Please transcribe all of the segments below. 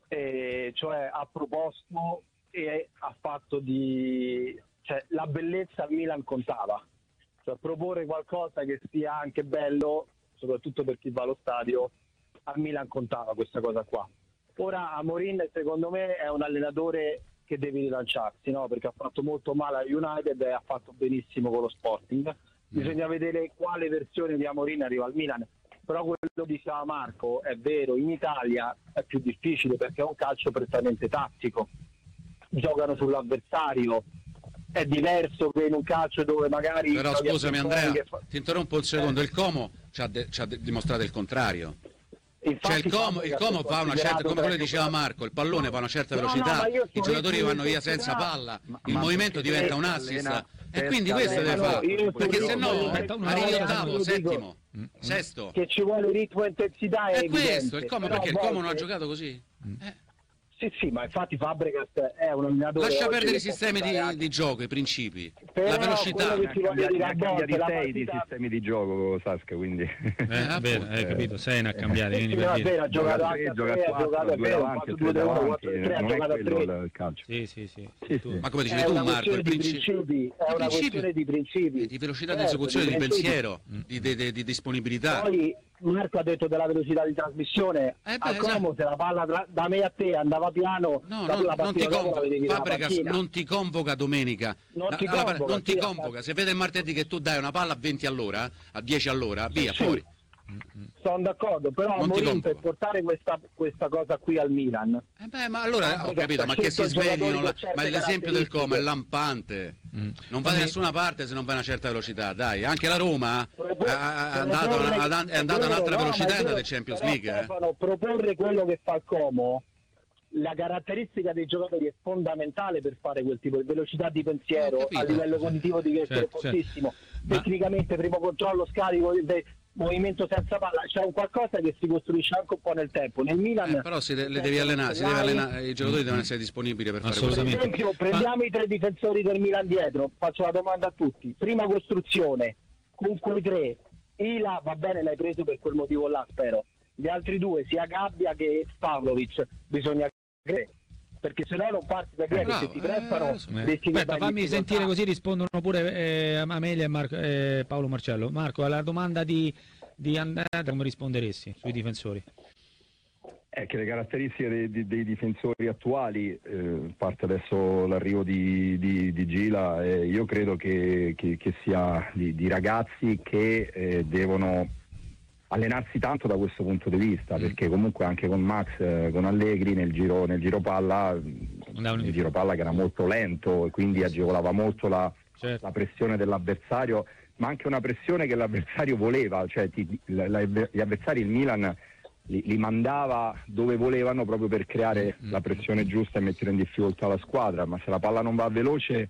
cioè ha proposto e ha fatto cioè la bellezza al Milan contava, cioè proporre qualcosa che sia anche bello, soprattutto per chi va allo stadio, al Milan contava questa cosa qua. Ora Amorim secondo me è un allenatore che deve rilanciarsi, no? Perché ha fatto molto male a United e ha fatto benissimo con lo Sporting. Bisogna vedere quale versione di Amorim arriva al Milan, però quello che diceva Marco è vero, in Italia è più difficile perché è un calcio prettamente tattico, giocano sull'avversario, è diverso che in un calcio dove magari... Però scusami Andrea, ti interrompo un secondo, il Como ci ha dimostrato il contrario. Infatti, cioè il Como va una certa, come quello che diceva Marco, il pallone va a una certa velocità, i giocatori vanno via senza palla, il movimento diventa un assist e quindi questo deve fare, perché se no arrivi ottavo, settimo, sesto. Che ci vuole ritmo e intensità è questo, il Como, perché il Como non ha giocato così. Sì, ma infatti Fabregas è un allenatore. Lascia perdere i sistemi di gioco, i principi, però la velocità. Ne ha cambiati 6 di sistemi di gioco Sasca, quindi bene, hai capito, 6 ne ha cambiati. Ha giocato a 4, 2 davanti, 3 davanti, non è quello il calcio. Sì. Ma come dicevi tu Marco, il principi, è una questione di principi, di velocità di esecuzione, di pensiero, di disponibilità. Poi Marco ha detto della velocità di trasmissione, a Como se la palla da me a te andava piano, Fabregas non ti convoca domenica, non ti convoca, se vede il martedì che tu dai una palla a 20 all'ora, a 10 all'ora, via, fuori. Sono d'accordo, però Amorim per portare questa cosa qui al Milan. Ma allora ho capito, ma che si sveglino, ma l'esempio del Como è lampante. Non va da nessuna parte se non va a una certa velocità, dai. Anche la Roma è andata a un'altra velocità e è andata in Champions League. Proporre quello che fa il Como, la caratteristica dei giocatori è fondamentale per fare quel tipo di velocità di pensiero, a livello cognitivo di essere fortissimo. Tecnicamente primo controllo, scarico, movimento senza palla, c'è un qualcosa che si costruisce anche un po' nel tempo. Nel Milan però le devi allenare, i giocatori devono essere disponibili per fare questo. Per esempio, prendiamo i 3 difensori del Milan dietro, faccio la domanda a tutti. Prima costruzione, con quei 3, Ila va bene, l'hai preso per quel motivo là, spero. Gli altri 2, sia Gabbia che Pavlovic, bisogna credere, perché se no non parti da dietro, se ti prestano. Aspetta, fammi sentire così rispondono pure Amelia e Paolo Marcello. Marco, alla domanda di Andrea, come risponderesti sui difensori? Che le caratteristiche dei difensori attuali, parte adesso l'arrivo di Gila, io credo che sia di ragazzi che devono allenarsi tanto da questo punto di vista, perché comunque anche con Max, con Allegri nel giro palla che era molto lento e quindi agevolava molto la pressione dell'avversario, ma anche una pressione che l'avversario voleva, cioè gli avversari, il Milan li mandava dove volevano proprio per creare la pressione giusta e mettere in difficoltà la squadra, ma se la palla non va veloce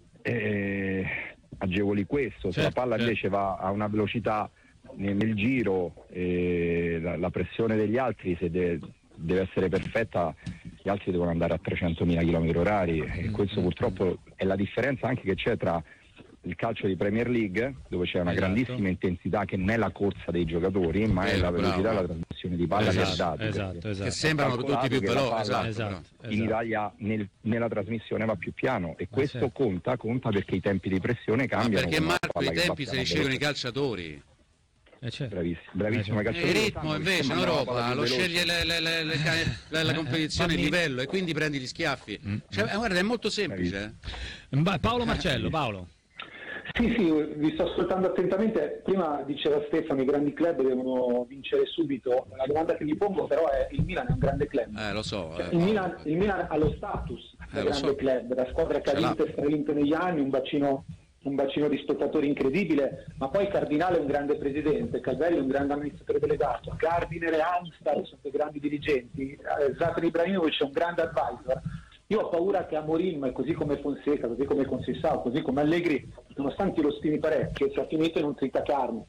agevoli questo, se la palla invece va a una velocità nel giro, la pressione degli altri se deve essere perfetta, gli altri devono andare a 300.000 km/h e questo purtroppo è la differenza anche che c'è tra il calcio di Premier League, dove c'è una grandissima intensità che non è la corsa dei giocatori, ma è la velocità e la trasmissione di palla che ha dato, che sembrano tutti più veloci. In Italia nella trasmissione va più piano e questo conta perché i tempi di pressione cambiano. Perché Marco, i tempi se li scegliono i calciatori. Bravissimo il ritmo invece in Europa lo sceglie la competizione, il livello, e quindi prendi gli schiaffi. Guarda, è molto semplice. Paolo Marcello, Paolo. Sì, vi sto ascoltando attentamente. Prima diceva Stefano, i grandi club devono vincere subito. La domanda che mi pongo però è: il Milan è un grande club? Lo so. Il Milan ha lo status da grande club, la squadra che ha vinto negli anni, un bacino di spettatori incredibile, ma poi Cardinale è un grande presidente, Calvelli è un grande amministratore delegato, Gardiner e Amstar sono dei grandi dirigenti, Zlatan Ibrahimovic è un grande advisor. Io ho paura che Amorim, così come Fonseca, così come Conceição, così come Allegri, nonostante lo stimi parecchio, sia finito in un tritacarne.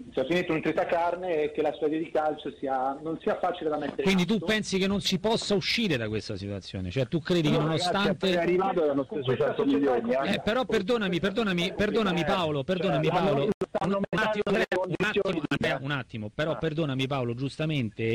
E che la sua idea di calcio non sia facile da mettere. Quindi tu pensi che non si possa uscire da questa situazione? Cioè tu credi che nonostante è arrivato e hanno speso 100 milioni. Però perdonami Paolo, un attimo, però perdonami Paolo, giustamente